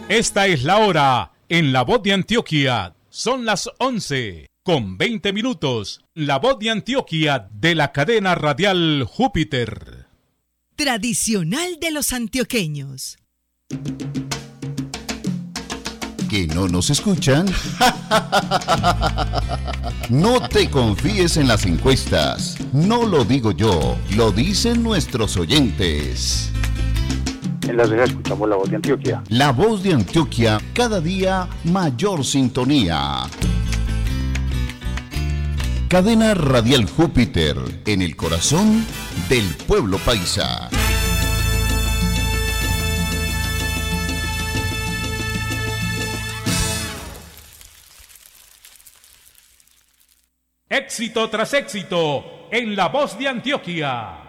Esta es la hora en La Voz de Antioquia. Son las 11:20. La Voz de Antioquia de la cadena radial Júpiter. Tradicional de los antioqueños. ¿Que no nos escuchan? No te confíes en las encuestas. No lo digo yo, lo dicen nuestros oyentes. En Las Vegas escuchamos La Voz de Antioquia. La Voz de Antioquia, cada día mayor sintonía. Cadena Radial Júpiter, en el corazón del pueblo paisa. Éxito tras éxito en La Voz de Antioquia.